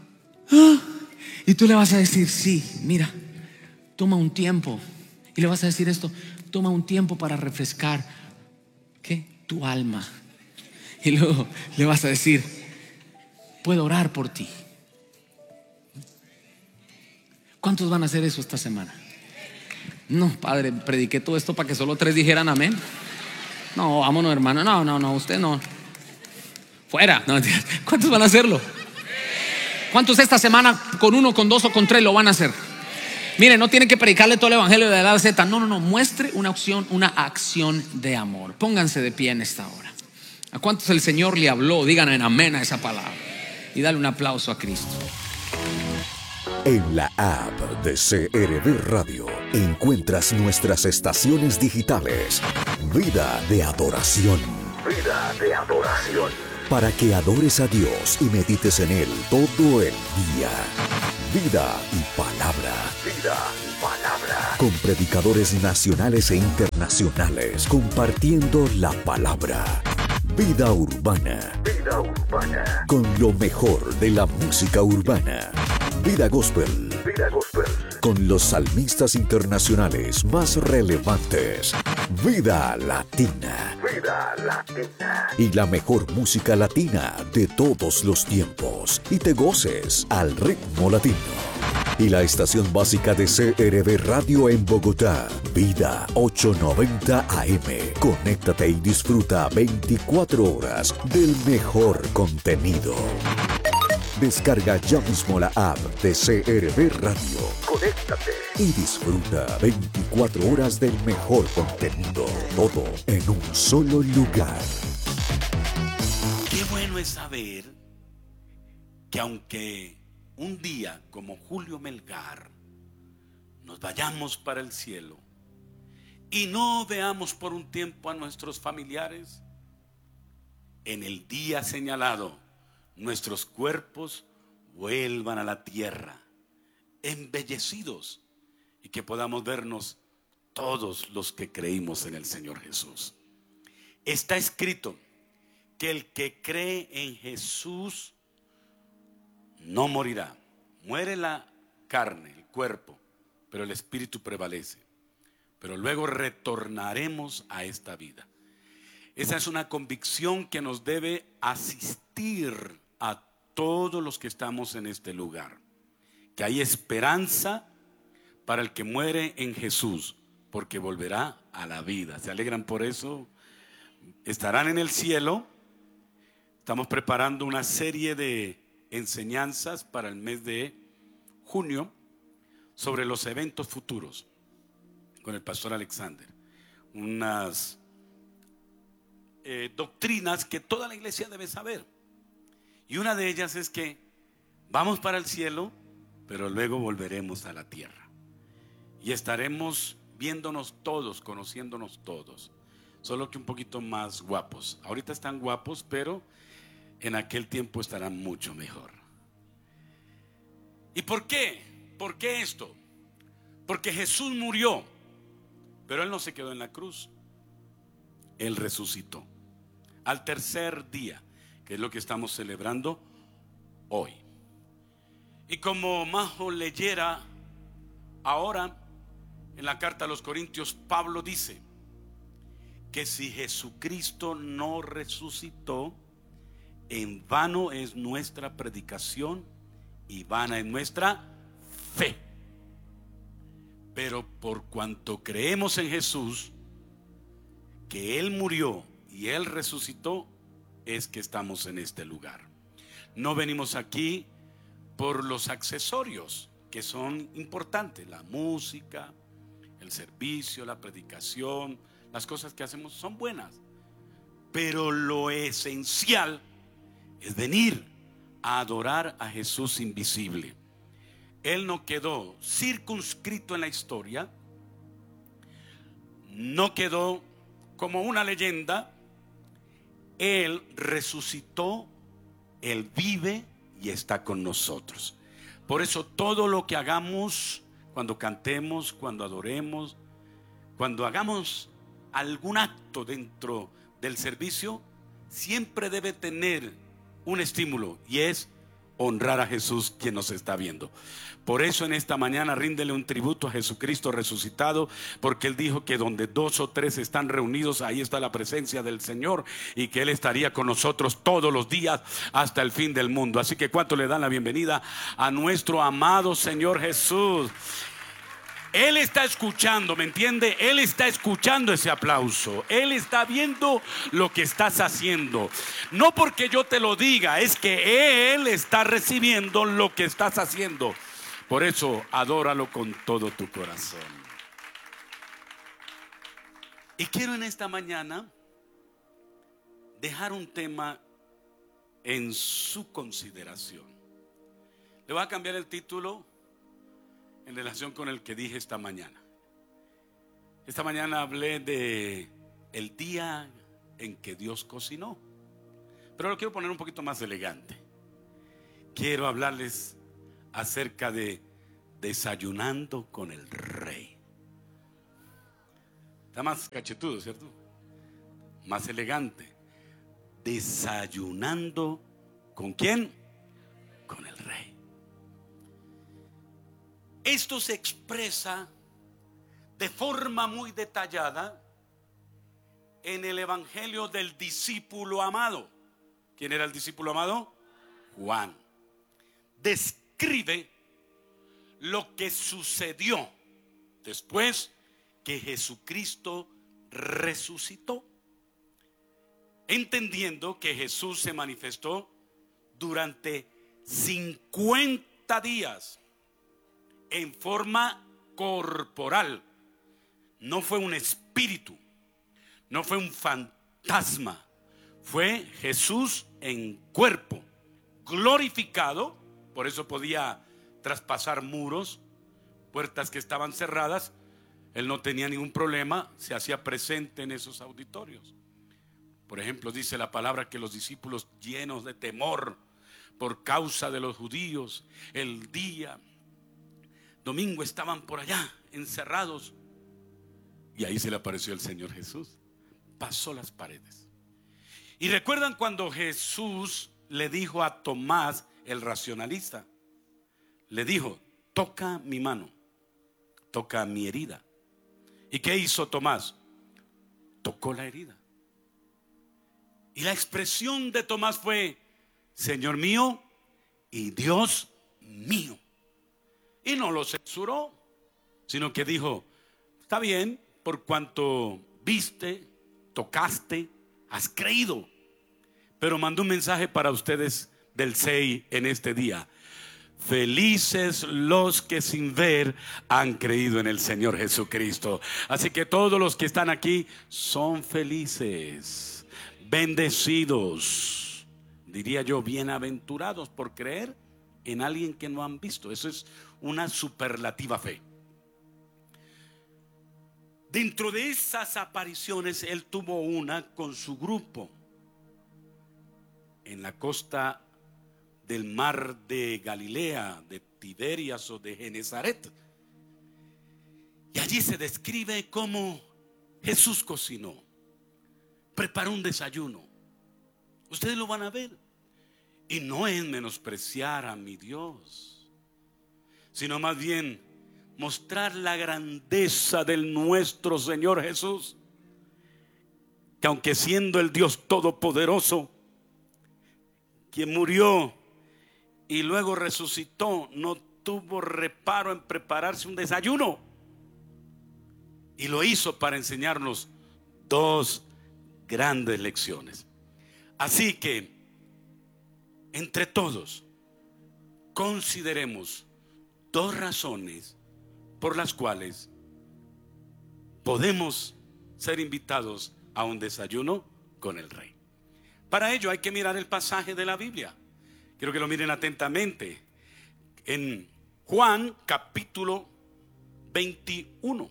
y tú le vas a decir: sí, mira, toma un tiempo. Y le vas a decir esto: toma un tiempo para refrescar tu alma. Y luego le vas a decir: puedo orar por ti. ¿Cuántos van a hacer eso esta semana? No, padre, prediqué todo esto para que solo 3 dijeran amén. No, vámonos, hermano. No, usted no. Fuera. No, ¿cuántos van a hacerlo? ¿Cuántos esta semana con 1, con 2 o con 3 lo van a hacer? Mire, no tienen que predicarle todo el evangelio de la A a Z. No, muestre una acción de amor. Pónganse de pie en esta hora. ¿A cuántos el Señor le habló? Digan en amén a esa palabra. Y dale un aplauso a Cristo. En la app de CRB Radio encuentras nuestras estaciones digitales. Vida de adoración. Vida de adoración. Para que adores a Dios y medites en Él todo el día. Vida y palabra. Vida y palabra. Con predicadores nacionales e internacionales compartiendo la palabra. Vida urbana. Vida urbana. Con lo mejor de la música urbana. Vida gospel. Vida gospel. Con los salmistas internacionales más relevantes. Vida latina. Vida latina. Y la mejor música latina de todos los tiempos. Y te goces al ritmo latino. Y la estación básica de CRB Radio en Bogotá, Vida 890 AM. Conéctate y disfruta 24 horas del mejor contenido. Descarga ya mismo la app de CRB Radio. Conéctate y disfruta 24 horas del mejor contenido. Todo en un solo lugar. Qué bueno es saber que aunque un día como Julio Melgar nos vayamos para el cielo, y no veamos por un tiempo a nuestros familiares, en el día señalado nuestros cuerpos vuelvan a la tierra embellecidos y que podamos vernos todos los que creímos en el Señor Jesús. Está escrito que el que cree en Jesús no morirá. Muere la carne, el cuerpo, pero el espíritu prevalece. Pero luego retornaremos a esta vida. Esa es una convicción que nos debe asistir a todos los que estamos en este lugar. Que hay esperanza para el que muere en Jesús, porque volverá a la vida. ¿Se alegran por eso? Estarán en el cielo. Estamos preparando una serie de enseñanzas para el mes de junio sobre los eventos futuros con el pastor Alexander. Unas doctrinas que toda la iglesia debe saber. Y una de ellas es que vamos para el cielo, pero luego volveremos a la tierra. Y estaremos viéndonos todos, conociéndonos todos. Solo que un poquito más guapos. Ahorita están guapos, pero en aquel tiempo estarán mucho mejor. ¿Y por qué? ¿Por qué esto? Porque Jesús murió, pero Él no se quedó en la cruz. Él resucitó al tercer día, que es lo que estamos celebrando hoy. Y como Majo leyera ahora en la carta a los Corintios, Pablo dice que si Jesucristo no resucitó, en vano es nuestra predicación y vana es nuestra fe. Pero por cuanto creemos en Jesús, que Él murió y Él resucitó, es que estamos en este lugar. No venimos aquí por los accesorios que son importantes, la música, el servicio, la predicación, las cosas que hacemos son buenas, pero lo esencial es venir a adorar a Jesús invisible. Él no quedó circunscrito en la historia, no quedó como una leyenda. Él resucitó, Él vive y está con nosotros. Por eso todo lo que hagamos, cuando cantemos, cuando adoremos, cuando hagamos algún acto dentro del servicio, siempre debe tener un estímulo, y es honrar a Jesús, quien nos está viendo. Por eso en esta mañana ríndele un tributo a Jesucristo resucitado, porque Él dijo que donde 2 o 3 están reunidos, ahí está la presencia del Señor, y que Él estaría con nosotros todos los días hasta el fin del mundo. Así que ¿cuánto le dan la bienvenida a nuestro amado Señor Jesús? Él está escuchando, ¿me entiende? Él está escuchando ese aplauso. Él está viendo lo que estás haciendo. No porque yo te lo diga, es que Él está recibiendo lo que estás haciendo. Por eso, adóralo con todo tu corazón. Y quiero en esta mañana dejar un tema en su consideración. Le voy a cambiar el título en relación con el que dije esta mañana. Esta mañana hablé de el día en que Dios cocinó, pero lo quiero poner un poquito más elegante. Quiero hablarles acerca de desayunando con el Rey. Está más cachetudo, ¿cierto? Más elegante. Desayunando ¿con quién? Con el Rey. Esto se expresa de forma muy detallada en el evangelio del discípulo amado. ¿Quién era el discípulo amado? Juan. Describe lo que sucedió después que Jesucristo resucitó, entendiendo que Jesús se manifestó durante 50 días en forma corporal. No fue un espíritu, no fue un fantasma, fue Jesús en cuerpo, glorificado. Por eso podía traspasar muros, puertas que estaban cerradas. Él no tenía ningún problema, se hacía presente en esos auditorios. Por ejemplo, dice la palabra que los discípulos, llenos de temor por causa de los judíos, el día domingo estaban por allá encerrados, y ahí se le apareció el Señor Jesús. Pasó las paredes. Y recuerdan cuando Jesús le dijo a Tomás, el racionalista, le dijo: toca mi mano, toca mi herida. ¿Y qué hizo Tomás? Tocó la herida. Y la expresión de Tomás fue: Señor mío y Dios mío. Y no lo censuró, sino que dijo: está bien, por cuanto viste, tocaste, has creído. Pero mandó un mensaje para ustedes del CEI en este día: felices los que sin ver han creído en el Señor Jesucristo. Así que todos los que están aquí son felices, bendecidos, diría yo, bienaventurados por creer en alguien que no han visto. Eso es una superlativa fe. Dentro de esas apariciones, él tuvo una con su grupo en la costa del mar de Galilea, de Tiberias o de Genezaret. Y allí se describe cómo Jesús cocinó, preparó un desayuno. Ustedes lo van a ver. Y no es menospreciar a mi Dios, sino más bien mostrar la grandeza del nuestro Señor Jesús, que aunque siendo el Dios todopoderoso, quien murió y luego resucitó, no tuvo reparo en prepararse un desayuno, y lo hizo para enseñarnos dos grandes lecciones. Así que entre todos consideremos dos razones por las cuales podemos ser invitados a un desayuno con el Rey. Para ello hay que mirar el pasaje de la Biblia. Quiero que lo miren atentamente. En Juan capítulo 21.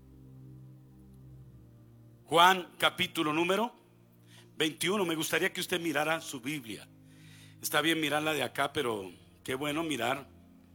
Juan capítulo número 21. Me gustaría que usted mirara su Biblia. Está bien mirarla de acá, pero qué bueno mirar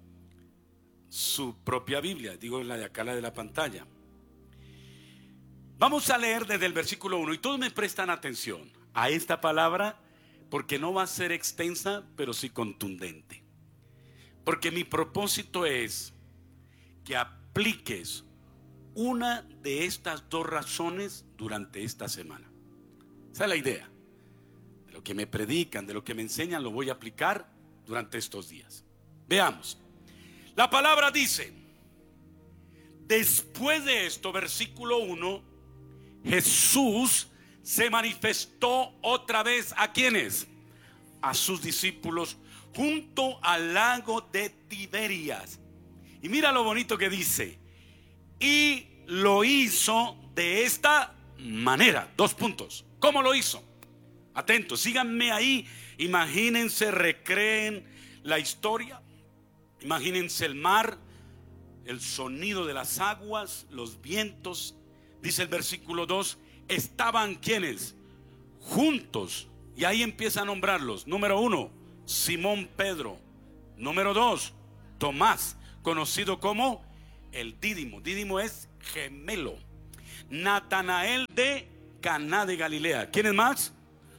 su propia Biblia. Digo, la de acá, la de la pantalla. Vamos a leer desde el versículo 1. Y todos me prestan atención a esta palabra, porque no va a ser extensa, pero sí contundente. Porque mi propósito es que apliques una de estas dos razones durante esta semana. Esa es la idea. De lo que me predican, de lo que me enseñan, lo voy a aplicar durante estos días. Veamos. La palabra dice: después de esto, versículo 1, Jesús se manifestó otra vez ¿a quiénes? A sus discípulos junto al lago de Tiberias. Y mira lo bonito que dice: y lo hizo de esta manera. Dos puntos. ¿Cómo lo hizo? Atentos, síganme ahí. Imagínense, recreen la historia. Imagínense el mar, el sonido de las aguas, los vientos. Dice el versículo 2: estaban ¿quiénes? Juntos. Y ahí empieza a nombrarlos. Número 1, Simón Pedro. Número 2, Tomás, conocido como el Dídimo. Dídimo es gemelo. Natanael de Caná de Galilea. ¿Quiénes más?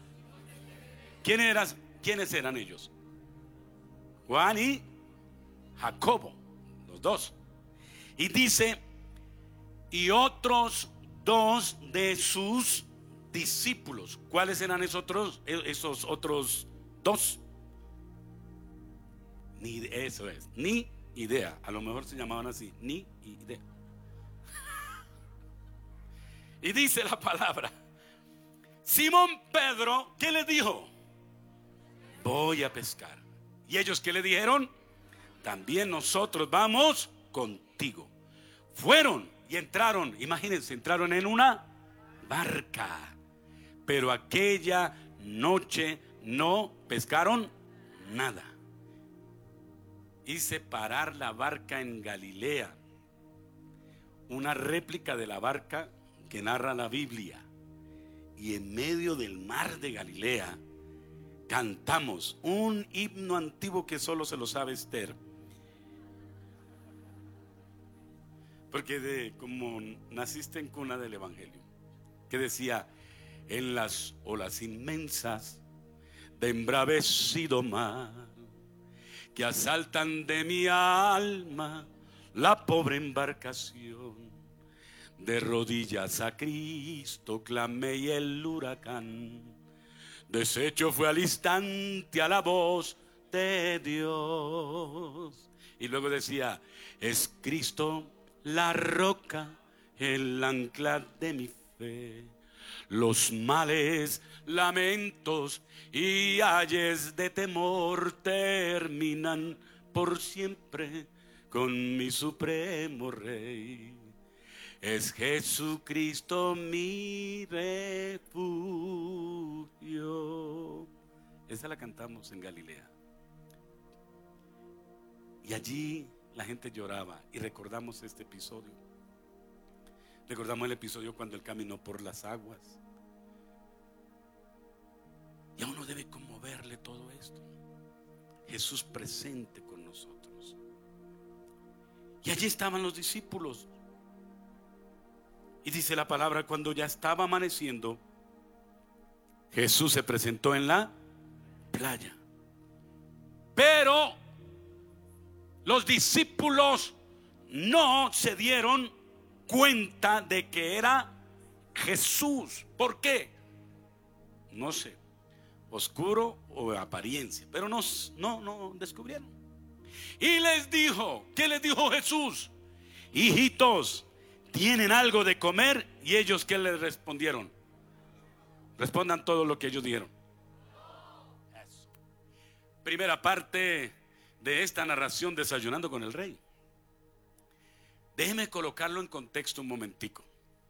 ¿Quiénes eran ellos? Juan y Jacobo, los dos. Y dice: y otros dos de sus discípulos. ¿Cuáles eran esos otros dos? Eso es, ni idea. A lo mejor se llamaban así, ni idea. Y dice la palabra: Simón Pedro, ¿qué le dijo? Voy a pescar. ¿Y ellos qué le dijeron? También nosotros vamos contigo. Fueron y entraron, imagínense, entraron en una barca, pero aquella noche no pescaron nada. Hice parar la barca en Galilea. una réplica de la barca que narra la Biblia. Y en medio del mar de Galilea cantamos un himno antiguo que solo se lo sabe Esther, porque como naciste en cuna del Evangelio, que decía: en las olas inmensas de embravecido mar, que asaltan de mi alma la pobre embarcación, de rodillas a Cristo clamé y el huracán deshecho fue al instante a la voz de Dios. Y luego decía: es Cristo la roca, el ancla de mi fe. Los males, lamentos y ayes de temor terminan por siempre con mi supremo Rey. Es Jesucristo mi refugio. Esa la cantamos en Galilea. Y allí la gente lloraba. Y recordamos este episodio. Recordamos el episodio cuando Él caminó por las aguas. Y a uno debe conmoverle todo esto. Jesús presente con nosotros. Y allí estaban los discípulos. Y dice la palabra: cuando ya estaba amaneciendo, Jesús se presentó en la playa. Pero los discípulos no se dieron cuenta de que era Jesús. ¿Por qué? No sé, oscuro o apariencia, pero no descubrieron. Y les dijo, ¿qué les dijo Jesús? Hijitos, ¿tienen algo de comer? Y ellos, ¿qué les respondieron? Respondan todo lo que ellos dieron. Eso. Primera parte de esta narración, desayunando con el Rey. Déjeme colocarlo en contexto un momentico.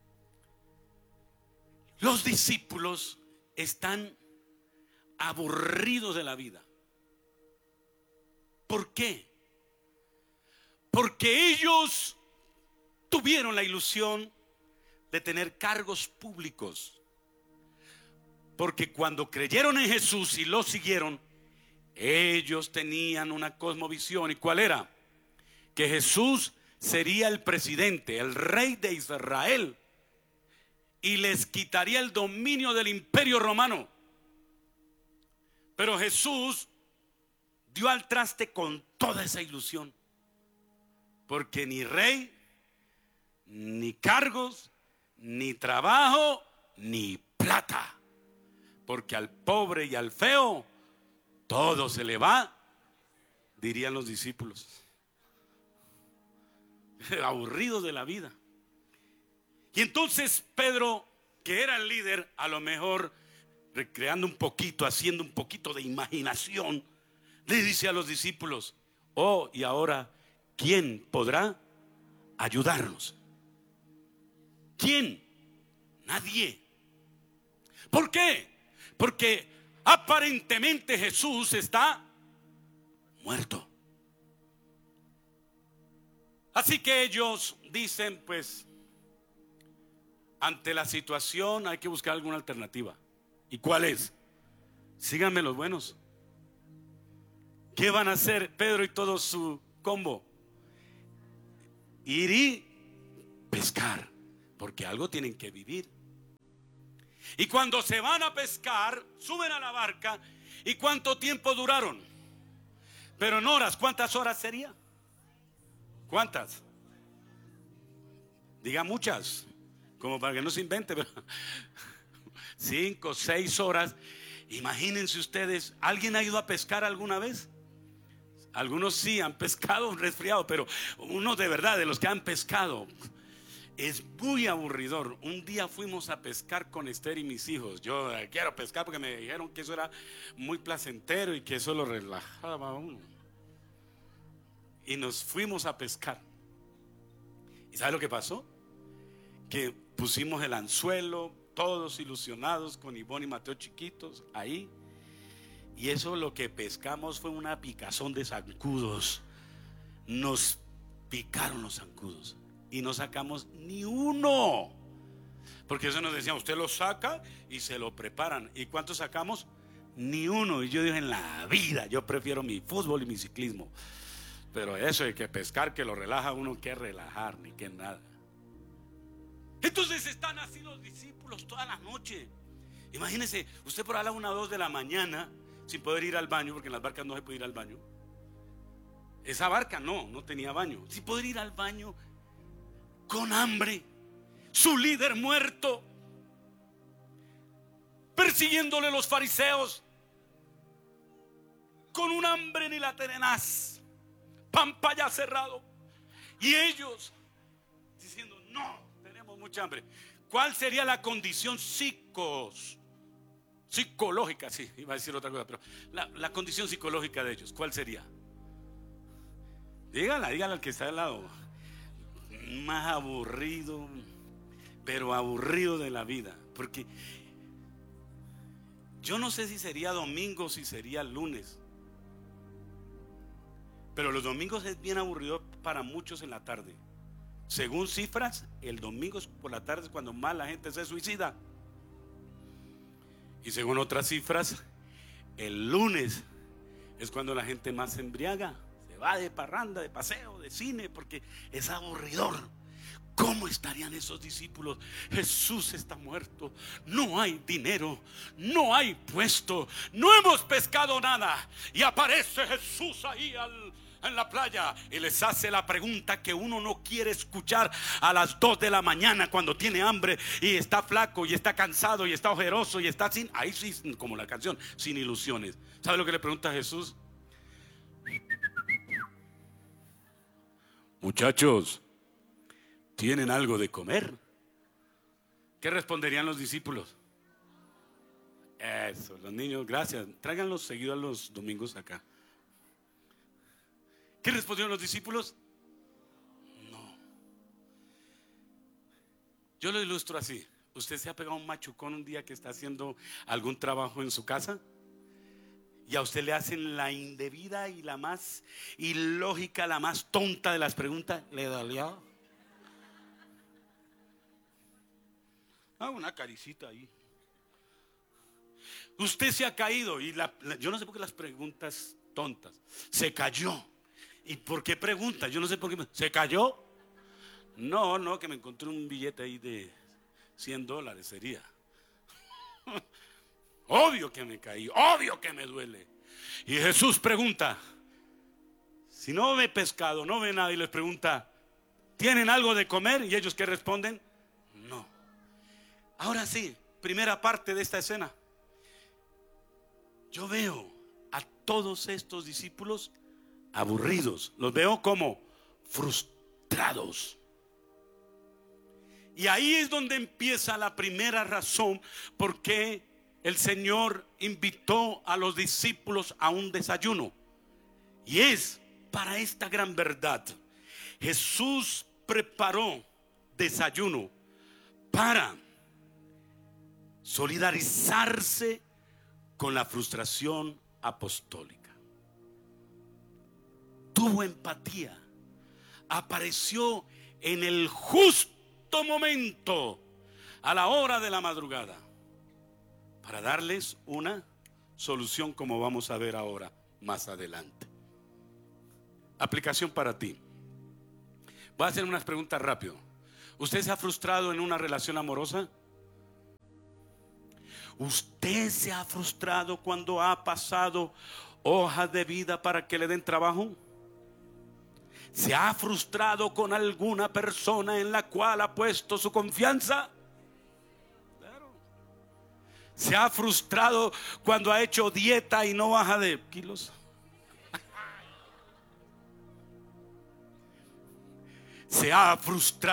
Los discípulos están aburridos de la vida. ¿Por qué? Porque ellos tuvieron la ilusión de tener cargos públicos. Porque cuando creyeron en Jesús y lo siguieron, ellos tenían una cosmovisión. ¿Y cuál era? Que Jesús sería el presidente, el rey de Israel, y les quitaría el dominio del imperio romano. Pero Jesús dio al traste con toda esa ilusión, porque ni rey, ni cargos, ni trabajo, ni plata, porque al pobre y al feo todo se le va, dirían los discípulos. Aburridos de la vida. Y entonces Pedro, que era el líder, a lo mejor recreando un poquito, haciendo un poquito de imaginación, le dice a los discípulos: oh, y ahora, ¿quién podrá ayudarnos? ¿Quién? Nadie. ¿Por qué? Porque aparentemente Jesús está muerto. Así que ellos dicen, pues, ante la situación hay que buscar alguna alternativa. ¿Y cuál es? Síganme los buenos. ¿Qué van a hacer Pedro y todo su combo? Ir y pescar, porque algo tienen que vivir. Y cuando se van a pescar, suben a la barca. ¿Y cuánto tiempo duraron? Pero en horas, ¿cuántas horas sería? ¿Cuántas? Diga muchas, como para que no se invente, pero 5, 6 horas. Imagínense ustedes, ¿alguien ha ido a pescar alguna vez? Algunos sí han pescado un resfriado, pero uno de verdad, de los que han pescado, es muy aburridor. Un día fuimos a pescar con Esther y mis hijos. Yo quiero pescar porque me dijeron que eso era muy placentero y que eso lo relajaba a uno. Y nos fuimos a pescar. ¿Y sabe lo que pasó? Que pusimos el anzuelo, todos ilusionados con Ivonne y Mateo chiquitos ahí. Y eso lo que pescamos fue una picazón de zancudos. Nos picaron los zancudos. y no sacamos ni uno. Porque eso nos decía, usted lo saca y se lo preparan. ¿Y cuántos sacamos? Ni uno. Y yo dije, en la vida yo prefiero mi fútbol y mi ciclismo. Pero eso de que pescar, que lo relaja a uno, que relajar, ni que nada. Entonces están así los discípulos toda la noche. Imagínense, usted por a la 1 o 2 de la mañana sin poder ir al baño, porque en las barcas no se puede ir al baño. Esa barca no tenía baño. Sin poder ir al baño, con hambre, su líder muerto, persiguiéndole los fariseos, con un hambre ni la tenaz, Pampa ya cerrado, y ellos diciendo, no, tenemos mucha hambre. ¿Cuál sería la condición psicológica? Sí, iba a decir otra cosa, pero la condición psicológica de ellos, ¿cuál sería? Dígala al que está al lado. Más aburrido, pero aburrido de la vida. Porque yo no sé si sería domingo, si sería lunes, pero los domingos es bien aburrido para muchos en la tarde. Según cifras, el domingo por la tarde es cuando más la gente se suicida. Y según otras cifras, el lunes es cuando la gente más se embriaga, se va de parranda, de paseo, de cine, porque es aburridor. ¿Cómo estarían esos discípulos? Jesús está muerto, no hay dinero, no hay puesto, no hemos pescado nada. Y aparece Jesús ahí en la playa y les hace la pregunta que uno no quiere escuchar a las 2 de la mañana cuando tiene hambre y está flaco y está cansado y está ojeroso y está sin, ahí sí, como la canción, sin ilusiones. ¿Sabe lo que le pregunta a Jesús? Muchachos, ¿tienen algo de comer? ¿Qué responderían los discípulos? Eso, los niños, gracias. Tráiganlos seguido a los domingos acá. ¿Qué respondieron los discípulos? No. Yo lo ilustro así. ¿Usted se ha pegado un machucón un día que está haciendo algún trabajo en su casa? Y a usted le hacen la indebida y la más ilógica, la más tonta de las preguntas. ¿Le dolió? Una caricita ahí. Usted se ha caído y yo no sé por qué las preguntas tontas. Se cayó. ¿Y por qué pregunta? Yo no sé por qué. ¿Se cayó? No, que me encontré un billete ahí de $100 sería. Obvio que me caí, obvio que me duele. Y Jesús pregunta, si no ve pescado, no ve nada, y les pregunta, ¿tienen algo de comer? Y ellos, ¿qué responden? No. Ahora sí, primera parte de esta escena. Yo veo a todos estos discípulos aburridos, los veo como frustrados. Y ahí es donde empieza la primera razón por qué el Señor invitó a los discípulos a un desayuno. Y es para esta gran verdad. Jesús preparó desayuno para solidarizarse con la frustración apostólica. Tuvo empatía, apareció en el justo momento, a la hora de la madrugada, para darles una solución, como vamos a ver ahora más adelante. Aplicación para ti. Voy a hacer unas preguntas rápido. ¿Usted se ha frustrado en una relación amorosa? ¿Usted se ha frustrado cuando ha pasado hojas de vida para que le den trabajo? ¿Se ha frustrado con alguna persona en la cual ha puesto su confianza? Claro. ¿Se ha frustrado cuando ha hecho dieta y no baja de kilos? ¿Se ha frustrado